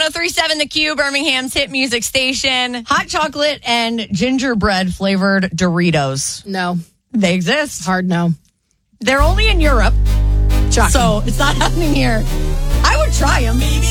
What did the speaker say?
103.7 The Q, Birmingham's hit music station. Hot chocolate and gingerbread flavored Doritos. No. They exist. Hard no. They're only in Europe. Shocking. So it's not happening here. I would try them.